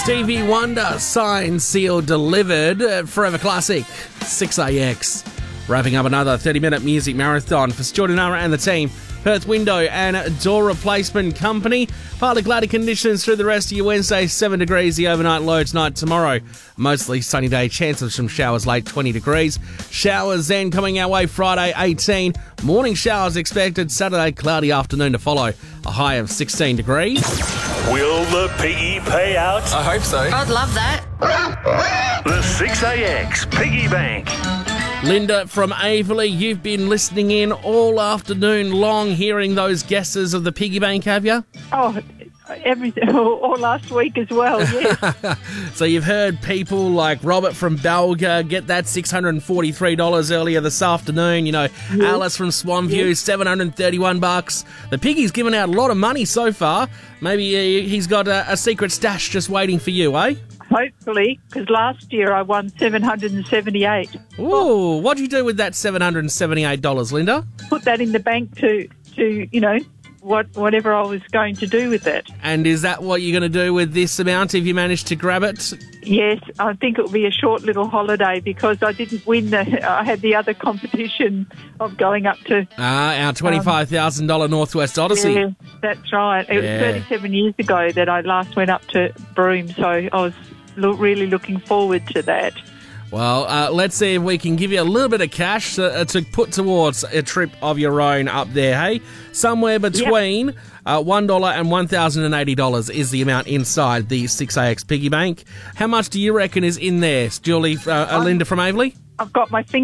Stevie Wonder, signed, sealed, delivered. Forever Classic, 6AX. Wrapping up another 30-minute music marathon for Stuart and Nara and the team. Perth Window and Door Replacement Company. Partly cloudy conditions through the rest of your Wednesday. 7 degrees, the overnight low tonight, tomorrow. Mostly sunny day, chance of some showers late, 20 degrees. Showers then coming our way Friday, 18. Morning showers expected. Saturday, cloudy afternoon to follow. A high of 16 degrees. Will the piggy pay out? I hope so. I'd love that. The 6AX Piggy Bank. Linda from Averley, you've been listening in all afternoon long, hearing those guesses of the piggy bank, have you? Oh, everything, all last week as well, yeah. So you've heard people like Robert from Balga get that $643 earlier this afternoon. You know, Alice from Swanview, $731. The piggy's given out a lot of money so far. Maybe he's got a secret stash just waiting for you, eh? Hopefully, because last year I won $778. Ooh, what'd you do with that $778, Linda? Put that in the bank to you know, whatever I was going to do with it. And is that what you're going to do with this amount if you manage to grab it? Yes, I think it will be a short little holiday because I didn't win. I had the other competition of going up to... our $25,000 Northwest Odyssey. Yeah, that's right. It was 37 years ago that I last went up to Broome, so I was really looking forward to that. Well, let's see if we can give you a little bit of cash to put towards a trip of your own up there, hey? Somewhere between $1 and $1,080 is the amount inside the 6AX Piggy Bank. How much do you reckon is in there, Julie, Linda from Averley? I've got my finger